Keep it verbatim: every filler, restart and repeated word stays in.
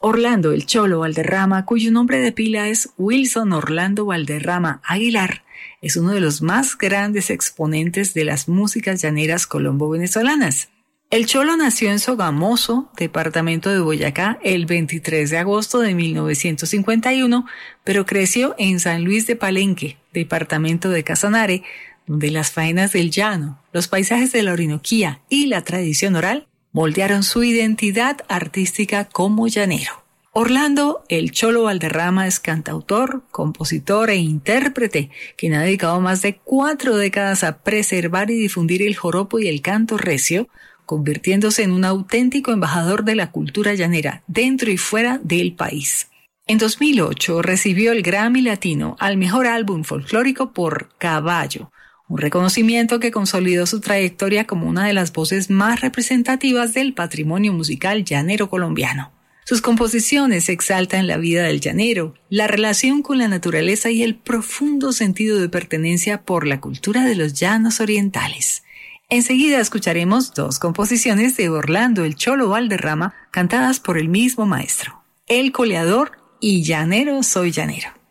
Orlando el Cholo Valderrama, cuyo nombre de pila es Wilson Orlando Valderrama Aguilar, es uno de los más grandes exponentes de las músicas llaneras colombo-venezolanas. El Cholo nació en Sogamoso, departamento de Boyacá, el veintitrés de agosto de mil novecientos cincuenta y uno, pero creció en San Luis de Palenque, departamento de Casanare, donde las faenas del llano, los paisajes de la Orinoquía y la tradición oral moldearon su identidad artística como llanero. Orlando el Cholo Valderrama es cantautor, compositor e intérprete, quien ha dedicado más de cuatro décadas a preservar y difundir el joropo y el canto recio, convirtiéndose en un auténtico embajador de la cultura llanera dentro y fuera del país. En dos mil ocho recibió el Grammy Latino al mejor álbum folclórico por Caballo, un reconocimiento que consolidó su trayectoria como una de las voces más representativas del patrimonio musical llanero colombiano. Sus composiciones exaltan la vida del llanero, la relación con la naturaleza y el profundo sentido de pertenencia por la cultura de los llanos orientales. Enseguida escucharemos dos composiciones de Orlando el Cholo Valderrama cantadas por el mismo maestro, El Coleador y Llanero Soy Llanero.